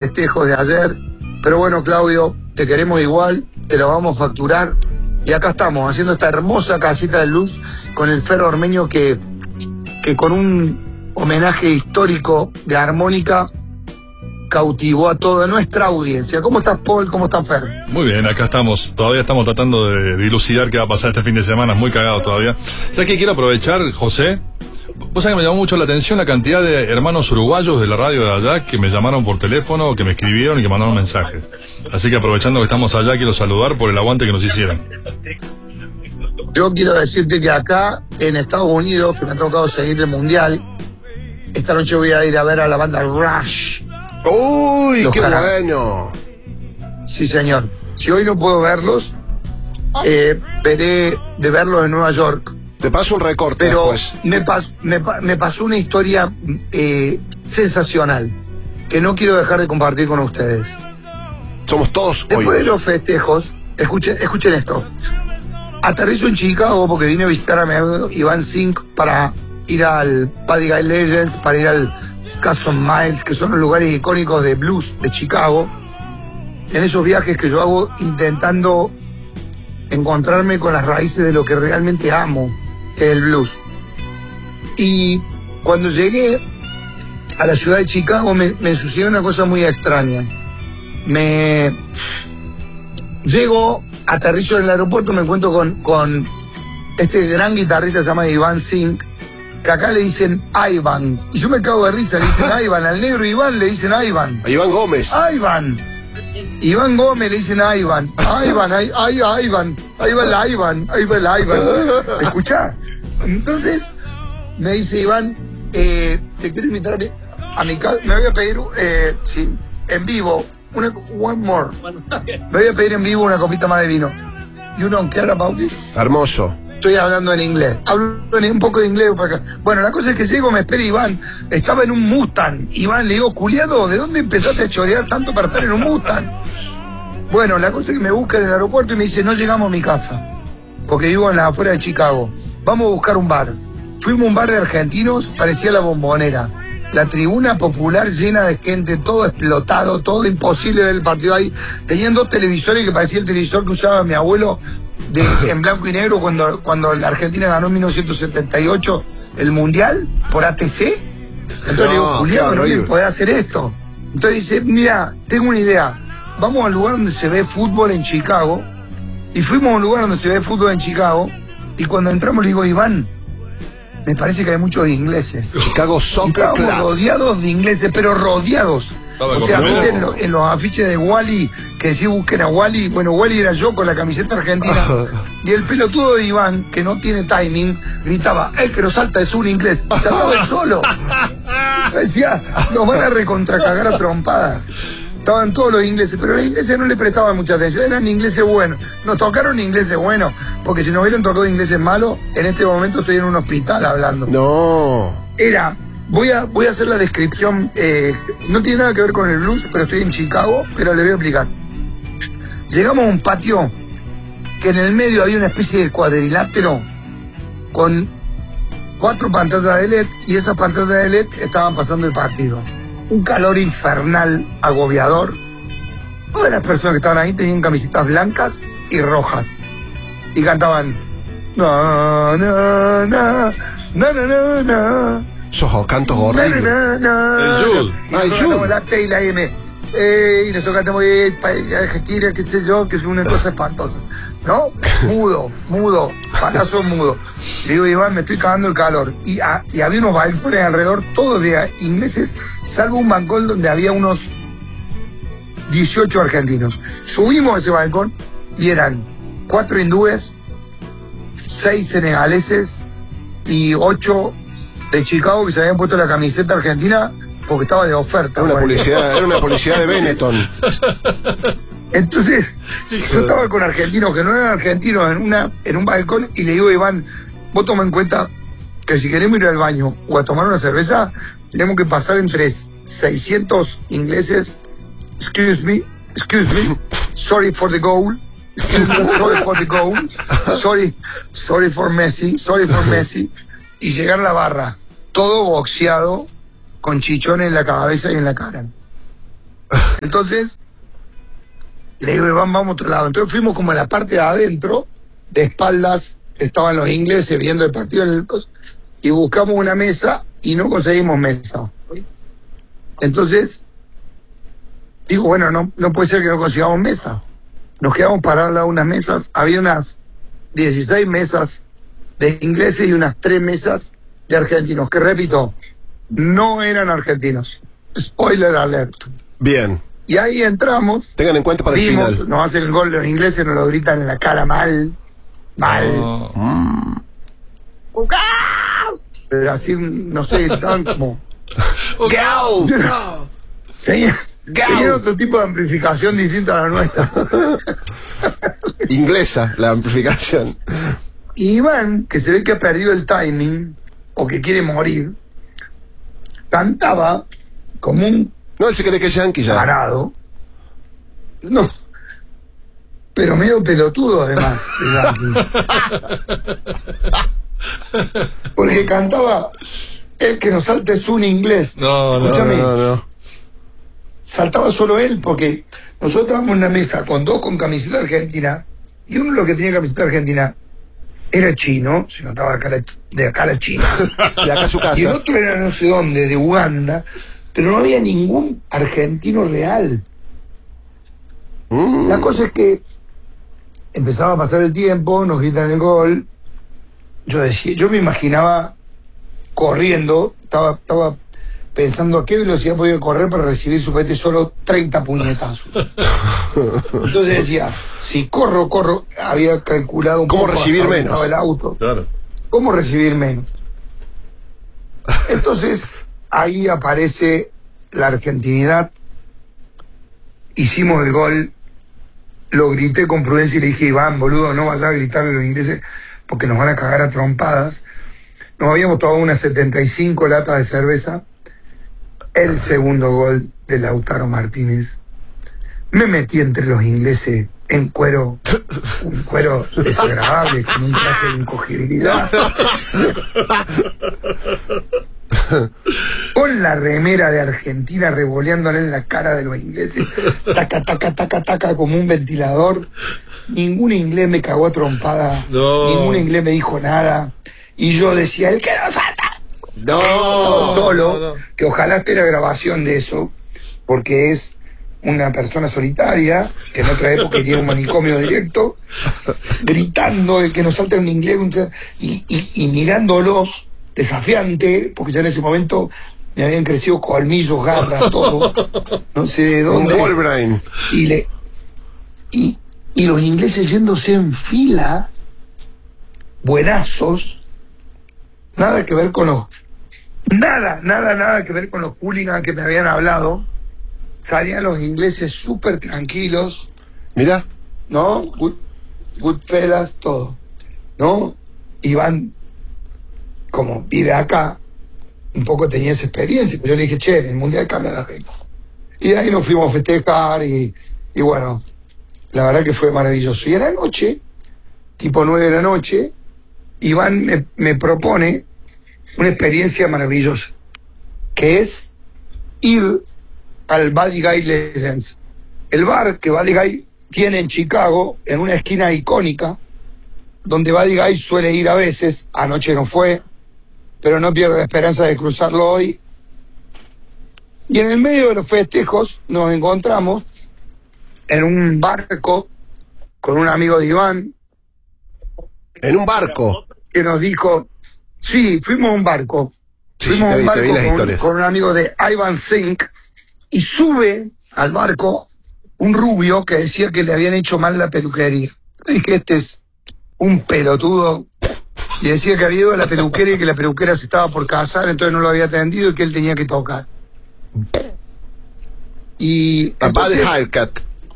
festejos de ayer. Pero bueno, Claudio, te queremos igual, te lo vamos a facturar. Y acá estamos, haciendo esta hermosa casita de luz con el Ferro Ormeño que con un homenaje histórico de armónica cautivó a toda nuestra audiencia. ¿Cómo estás, Paul? ¿Cómo estás, Fer? Muy bien, acá estamos. Todavía estamos tratando de dilucidar qué va a pasar este fin de semana. Muy cagado todavía. ¿Sabes qué quiero aprovechar, José? Vos sabés que me llamó mucho la atención la cantidad de hermanos uruguayos de la radio de allá que me llamaron por teléfono, que me escribieron y que mandaron mensajes. Así que aprovechando que estamos allá, quiero saludar por el aguante que nos hicieron. Yo quiero decirte que acá en Estados Unidos, que me ha tocado seguir el Mundial, esta noche voy a ir a ver a la banda Rush. ¡Uy, qué Carajos. bueno! Sí, señor. Si hoy no puedo verlos, veré de verlos en Nueva York. Te paso un recorte Pero después. me pasó una historia sensacional que no quiero dejar de compartir con ustedes. Somos todos Después de oídos. los festejos, escuchen esto. Aterrizo en Chicago porque vine a visitar a mi amigo Iván Zink para ir al Buddy Guy Legends, para ir al Custom Miles, que son los lugares icónicos de blues de Chicago. En esos viajes que yo hago intentando encontrarme con las raíces de lo que realmente amo, que es el blues. Y cuando llegué a la ciudad de Chicago me sucedió una cosa muy extraña. Llego, aterrizo en el aeropuerto, me encuentro con este gran guitarrista que se llama Iván Zink, que acá le dicen Ivan. Y yo me cago de risa, le dicen Ivan. Al negro Iván le dicen Ivan. A Iván Gómez. Ivan. Iván Gómez le dicen Ivan. Ivan, Ivan. Ahí va el Ivan. ¿Escuchá? Entonces, me dice Iván, te quiero invitar a mi casa. Me voy a pedir, sí, en vivo, one more. Me voy a pedir en vivo una copita más de vino. You don't care about it? Hermoso. Estoy hablando en inglés. Hablo un poco de inglés por acá. Bueno, la cosa es que llego, me espera Iván. Estaba en un Mustang. Iván, le digo, culiado, ¿de dónde empezaste a chorear tanto para estar en un Mustang? Bueno, la cosa es que me busca en el aeropuerto y me dice, no llegamos a mi casa, porque vivo en las afueras de Chicago. Vamos a buscar un bar. Fuimos a un bar de argentinos, parecía La Bombonera. La tribuna popular llena de gente, todo explotado, todo imposible ver el partido ahí. Tenían dos televisores que parecía el televisor que usaba mi abuelo en blanco y negro cuando la Argentina ganó en 1978 el Mundial por ATC. Entonces le digo, Julián, no le podés hacer esto. Entonces dice, mira, tengo una idea. Vamos al lugar donde se ve fútbol en Chicago. Y fuimos a un lugar donde se ve fútbol en Chicago. Y cuando entramos le digo, Iván, me parece que hay muchos ingleses. Chicago Soccer Club. Estábamos rodeados de ingleses, pero rodeados. O sea, viste en los afiches de Wally, que decís busquen a Wally. Bueno, Wally era yo con la camiseta argentina. Y el pelotudo de Iván, que no tiene timing, gritaba, el que nos salta es un inglés. Y saltaba él solo. Decía, nos van a recontracagar a trompadas. Estaban todos los ingleses, pero los ingleses no le prestaban mucha atención, eran ingleses buenos. Nos tocaron ingleses buenos, porque si nos hubieran tocado ingleses malos, en este momento estoy en un hospital hablando. No. Voy a hacer la descripción, no tiene nada que ver con el blues, pero estoy en Chicago, pero le voy a explicar. Llegamos a un patio que en el medio había una especie de cuadrilátero con 4 pantallas de LED, y esas pantallas de LED estaban pasando el partido. Un calor infernal, agobiador. Todas las personas que estaban ahí tenían camisetas blancas y rojas. Y cantaban... No, no, no, no, no, no. Esos cantos horribles. El Jude. La T y la M. Y nosotros cantamos Argentina, qué sé yo, que es una cosa espantosa. ¿No? Mudo, palazo mudo. Le digo, Iván, me estoy cagando el calor. Y había unos balcones alrededor, todos de ingleses, salvo un balcón donde había unos 18 argentinos. Subimos a ese balcón y eran 4 hindúes, 6 senegaleses y 8 de Chicago que se habían puesto la camiseta argentina porque estaba de oferta. Era una publicidad de Benetton. Entonces, yo estaba con argentinos que no eran argentinos en un balcón y le digo a Iván, vos toma en cuenta que si queremos ir al baño o a tomar una cerveza, tenemos que pasar entre 600 ingleses. Excuse me, sorry for the goal. Sorry for the goal. Sorry for Messi. Y llegar a la barra, todo boxeado, con chichones en la cabeza y en la cara. Entonces, le digo, Iván, vamos a otro lado. Entonces fuimos como a la parte de adentro, de espaldas, estaban los ingleses viendo el partido en el y buscamos una mesa y no conseguimos mesa. Entonces, digo, bueno, no puede ser que no consigamos mesa. Nos quedamos parados al lado de unas mesas, había unas 16 mesas de ingleses y unas 3 mesas de argentinos, que repito, no eran argentinos. Spoiler alert. Bien. Y ahí entramos. Tengan en cuenta para el vimos, final. nos hacen el gol los ingleses, nos lo gritan en la cara mal. No. Pero así, no sé, estaban como... ¡Gau! Tenían otro tipo de amplificación distinta a la nuestra. Inglesa, la amplificación. Y Iván, que se ve que ha perdido el timing, o que quiere morir, cantaba como un No, él se cree que es yankee ya. parado. No. Pero medio pelotudo además. Porque cantaba el que nos salte es un inglés. No, no, Escúchame, No. saltaba solo él porque nosotros estábamos en una mesa con 2 con camiseta argentina y uno lo que tenía camiseta argentina era chino, se notaba de acá la China. De acá a su Y el casa. otro era no sé dónde, de Uganda, pero no había ningún argentino real. La cosa es que empezaba a pasar el tiempo, nos gritan el gol. Yo me imaginaba corriendo, estaba pensando a qué velocidad podía correr para recibir supete solo 30 puñetazos. Entonces decía, si corro, había calculado un ¿Cómo poco recibir hasta dónde menos? estaba el auto. Claro. ¿Cómo recibir menos? Entonces, ahí aparece la argentinidad. Hicimos el gol, lo grité con prudencia y le dije, Iván, boludo, no vas a gritarle a los ingleses porque nos van a cagar a trompadas. Nos habíamos tomado unas 75 latas de cerveza. El segundo gol de Lautaro Martínez. Me metí entre los ingleses en cuero, un cuero desagradable, con un traje de incogibilidad. Con la remera de Argentina revoleándole en la cara de los ingleses. Taca, taca, taca, taca, como un ventilador. Ningún inglés me cagó a trompada. No. Ningún inglés me dijo nada. Y yo decía, el que nos salta. No. Solo, que ojalá esté la grabación de eso, porque es una persona solitaria, que en otra época tenía un manicomio directo, gritando el que nos salta un inglés y mirándolos desafiante, porque ya en ese momento me habían crecido colmillos, garras, todo, no sé de Un dónde. Wolverine. Y los ingleses yéndose en fila, buenazos, nada que ver con los... Nada que ver con los hooligans que me habían hablado. Salían los ingleses súper tranquilos, Mira. ¿no? Goodfellas, todo, ¿no? Iván, como vive acá, un poco tenía esa experiencia. Yo le dije, che, en el Mundial cambian las reglas. Y de ahí nos fuimos a festejar y bueno, la verdad que fue maravilloso. Y a la noche, tipo 9 de la noche, Iván me propone una experiencia maravillosa, que es ir al Buddy Guy Legends, el bar que Buddy Guy tiene en Chicago, en una esquina icónica, donde Buddy Guy suele ir a veces. Anoche no fue, pero no pierdo la esperanza de cruzarlo hoy. Y en el medio de los festejos nos encontramos en un barco con un amigo de Iván, En un barco. que nos dijo, sí, fuimos a un barco. Sí, Fuimos a un te vi las barco historias. con un amigo de Ivan Zink, y sube al barco un rubio que decía que le habían hecho mal la peluquería. Le dije, este es un pelotudo. Y decía que había ido a la peluquería y que la peluquera se estaba por casar, entonces no lo había atendido y que él tenía que tocar. Y A bad entonces, haircut.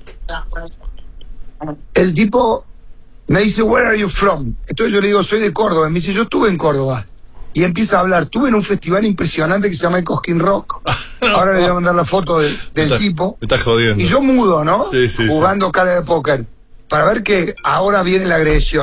el tipo me dice, where are you from? Entonces yo le digo, soy de Córdoba. Me dice, yo estuve en Córdoba. Y empieza a hablar, estuve en un festival impresionante que se llama el Cosquín Rock. Ahora le voy a mandar la foto del tipo. Me estás jodiendo. Y yo mudo, ¿no? Sí, sí, Jugando cara de póker. Para ver que ahora viene la agresión.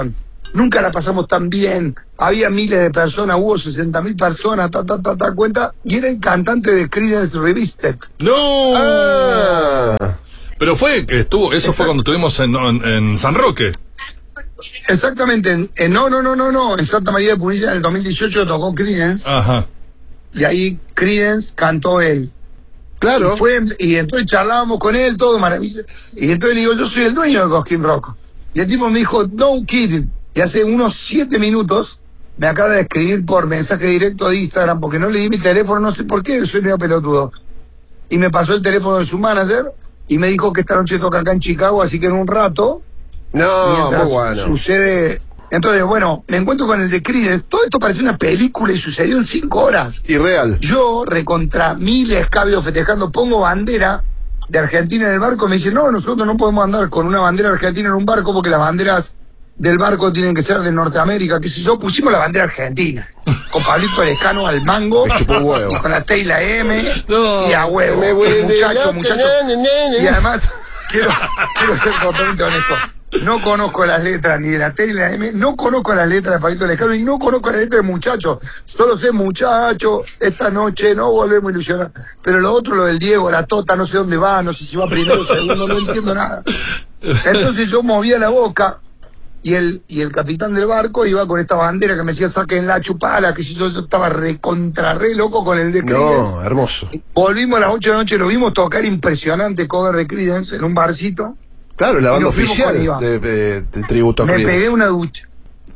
nunca la pasamos tan bien, había miles de personas, hubo 60.000 personas, cuenta, y era el cantante de Creedence Revisited. ¡No! Ah. Pero fue fue cuando estuvimos en San Roque. Exactamente, no, en Santa María de Punilla en el 2018 tocó Creedence, Ajá. y ahí Creedence cantó él. Claro. Y entonces charlábamos con él, todo maravilloso. Y entonces le digo, yo soy el dueño de Cosquín Rock. Y el tipo me dijo, no kidding. Y hace unos 7 minutos me acaba de escribir por mensaje directo de Instagram, porque no le di mi teléfono, no sé por qué, soy medio pelotudo. Y me pasó el teléfono de su manager y me dijo que esta noche toca acá en Chicago, así que en un rato, No, mientras muy bueno. sucede... Entonces, bueno, me encuentro con el de Creedence. Todo esto parece una película y sucedió en 5 horas. Irreal. Yo, recontra miles cabios festejando, pongo bandera de Argentina en el barco. Me dice, no, nosotros no podemos andar con una bandera argentina en un barco porque las banderas del barco tienen que ser de Norteamérica, qué sé yo. Pusimos la bandera argentina, con Pablito Lescano al mango, Me chupó un huevo. y con la T y la M, No, y a huevo. me vuelve Muchacho. loca, Y además, quiero ser totalmente honesto. No conozco las letras ni de la T ni de la M, no conozco las letras de Pablito Lescano y no conozco las letras de Muchacho. Solo sé Muchacho, esta noche no volvemos a ilusionar. Pero lo otro, lo del Diego, la Tota, no sé dónde va, no sé si va primero o segundo, no entiendo nada. Entonces yo movía la boca y el capitán del barco iba con esta bandera que me decía saquen la chupala, que si yo estaba re loco con el de Creedence. No, hermoso. Volvimos a las 8 de la noche, lo vimos tocar impresionante cover de Creedence en un barcito. Claro, la Y banda nos fuimos oficial con Iván. de tributo a Me Creedence. pegué una ducha.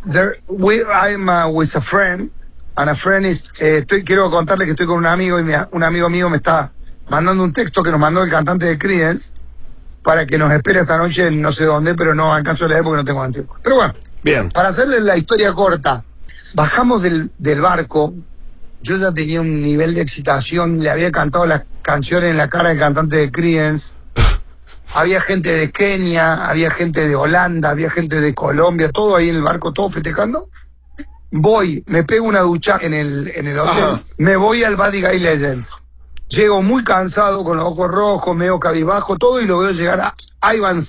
I'm with a friend, and a friend is... quiero contarle que estoy con un amigo y un amigo mío me está mandando un texto que nos mandó el cantante de Creedence para que nos espere esta noche en no sé dónde, pero no alcanzo a leer porque no tengo tiempo. Pero bueno, Bien. para hacerles la historia corta, bajamos del barco, yo ya tenía un nivel de excitación, le había cantado las canciones en la cara del cantante de Creedence. Había gente de Kenia, había gente de Holanda, había gente de Colombia, todo ahí en el barco, todo festejando. Voy, me pego una ducha en el hotel, Ajá. me voy al Buddy Guy Legends. Llego muy cansado, con los ojos rojos, medio cabizbajo, todo, y lo veo llegar a Iván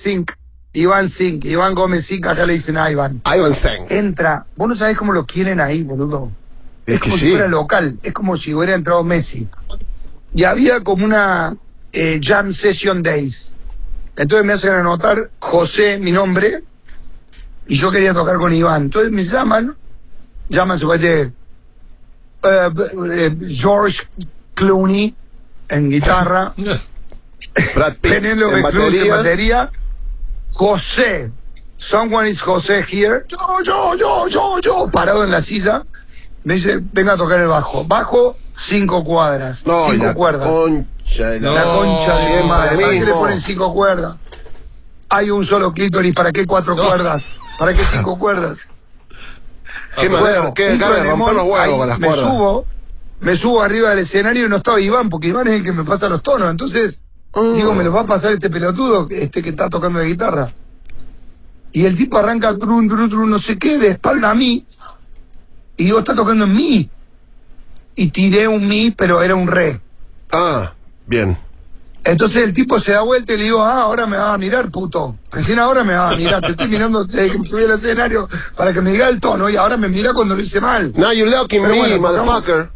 Gómez Zink, acá le dicen Iván. Ivan Sang. Entra, vos no sabés cómo lo quieren ahí, boludo. Es que como si sí. fuera local, es como si hubiera entrado Messi. Y había como una Jam Session Days. Entonces me hacen anotar José, mi nombre, y yo quería tocar con Iván. Entonces me llaman supuestamente George Clooney en guitarra, Brad Pitt Penélope en Cruz en batería. batería, José, someone is José here, yo, parado en la silla, me dice, venga a tocar el bajo. Bajo, 5 cuadras, No, y 5 la cuerdas. concha de La No, concha de mi siempre madre. ¿Para qué le mismo. ponen 5 cuerdas? Hay un solo clítoris, ¿para qué 4 No. cuerdas? ¿Para qué 5 cuerdas? Qué manera, qué un gana de problemón, romper los huevos ahí con las cuerdas. me subo arriba del escenario y no estaba Iván, porque Iván es el que me pasa los tonos. Entonces, digo, me los va a pasar este pelotudo, que está tocando la guitarra. Y el tipo arranca trun, no sé qué, de espalda a mí. Y digo, está tocando en mi. Y tiré un mi, pero era un re. Ah, bien. Entonces el tipo se da vuelta y le digo, ahora me vas a mirar, puto. Recién ahora me vas a mirar. Te estoy mirando desde que me subí al escenario para que me diga el tono y ahora me mira cuando lo hice mal. Now you looking Pero me, bueno, motherfucker.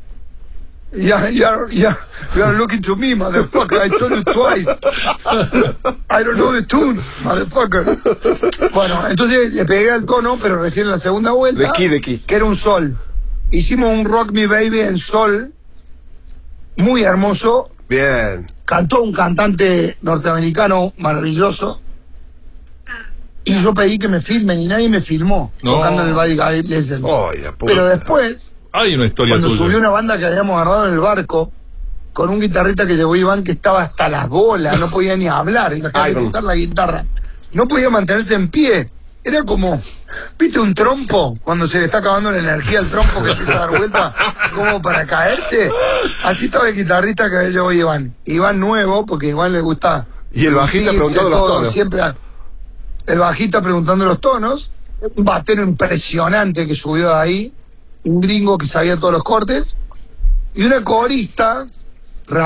You're looking to me, motherfucker. I told you twice. I don't know the tunes, motherfucker. Bueno, entonces le pegué al tono, pero recién en la segunda vuelta, De aquí. que era un sol. Hicimos un Rock Me Baby en sol, muy hermoso. Bien. Cantó un cantante norteamericano maravilloso. Y yo pedí que me filmen y nadie me filmó No. tocando en el Buddy Guy Legends. Ay, la puta. Pero después, Hay una historia cuando tuya. subió una banda que habíamos agarrado en el barco, con un guitarrista que llevó Iván que estaba hasta las bolas, no podía ni hablar, imagínate Ivan. tocar la guitarra. No podía mantenerse en pie. Era como, ¿viste un trompo? Cuando se le está acabando la energía al trompo que empieza a dar vuelta como para caerse. Así estaba el guitarrista que había llevado Iván. Iván nuevo, porque Iván le gusta. Y el bajista lucirse, preguntando los todo, tonos. Siempre el bajista preguntando los tonos. Un batero impresionante que subió de ahí. Un gringo que sabía todos los cortes. Y una corista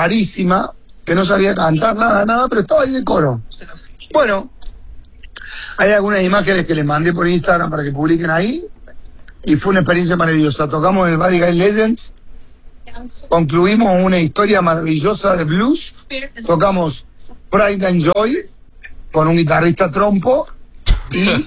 rarísima que no sabía cantar nada, pero estaba ahí de coro. Bueno, Hay algunas imágenes que les mandé por Instagram para que publiquen ahí. Y fue una experiencia maravillosa. Tocamos el Buddy Guy Legends. Concluimos una historia maravillosa de blues. Tocamos Pride and Joy con un guitarrista trompo. Y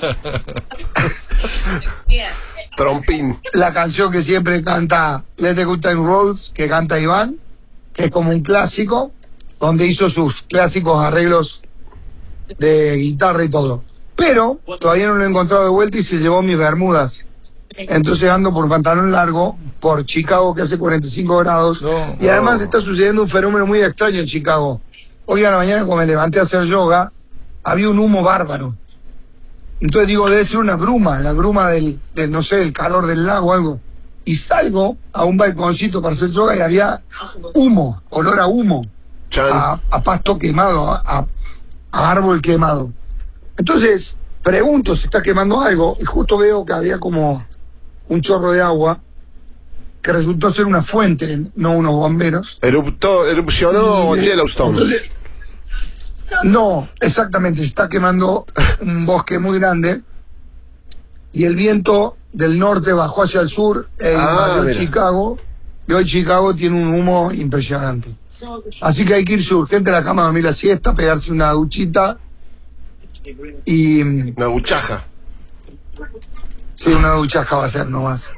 Trompín. la canción que siempre canta Let the Good Time Rolls, que canta Iván, que es como un clásico, donde hizo sus clásicos arreglos de guitarra y todo. Pero todavía no lo he encontrado de vuelta y se llevó mis bermudas. Entonces ando por pantalón largo, por Chicago, que hace 45 grados. Y además está sucediendo un fenómeno muy extraño en Chicago. Hoy a la mañana, cuando me levanté a hacer yoga, había un humo bárbaro. Entonces digo, debe ser una bruma, la bruma del no sé, el calor del lago o algo. Y salgo a un balconcito para hacer yoga y había humo, olor a humo, a pasto quemado, a árbol quemado. Entonces pregunto si está quemando algo y justo veo que había como un chorro de agua que resultó ser una fuente, no unos bomberos. Erupcionó Yellowstone. Entonces, no, exactamente, se está quemando un bosque muy grande y el viento del norte bajó hacia el sur e invadió Chicago, y hoy Chicago tiene un humo impresionante. Así que hay que irse urgente a la cama a dormir la siesta, pegarse una duchita y... Una duchaja. Sí, una duchaja va a ser nomás.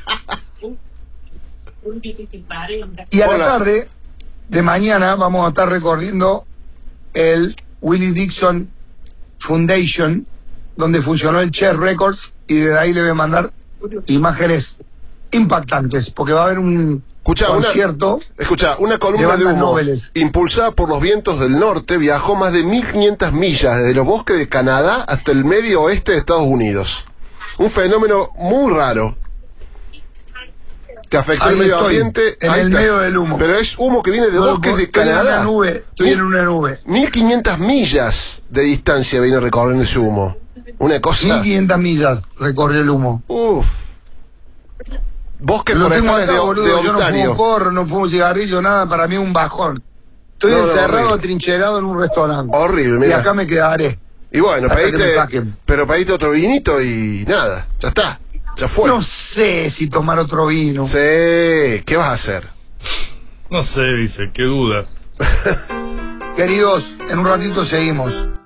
Y a la tarde de mañana vamos a estar recorriendo el Willie Dixon Foundation, donde funcionó el Chess Records, y de ahí le voy a mandar imágenes impactantes, porque va a haber un concierto. Una columna de humo nobles, impulsada por los vientos del norte viajó más de 1500 millas desde los bosques de Canadá hasta el medio oeste de Estados Unidos. Un fenómeno muy raro que afectó el medio ambiente. En el medio del humo. Pero es humo que viene de bosques de Canadá. Estoy en una nube. 1500 millas de distancia viene recorriendo ese humo. Una cosa. 1500 millas recorrió el humo. Uf. Bosques lo tengo forestales acá, boludo. de Yo no Ontario. fumo porro, no fumo cigarrillo, nada. Para mí es un bajón. Estoy encerrado, horrible. Atrincherado en un restaurante. Horrible, mira. Y acá me quedaré. Y bueno, pediste otro vinito y nada, ya está, ya fue. No sé si tomar otro vino. Sí, ¿qué vas a hacer? No sé, dice, qué duda. Queridos, en un ratito seguimos.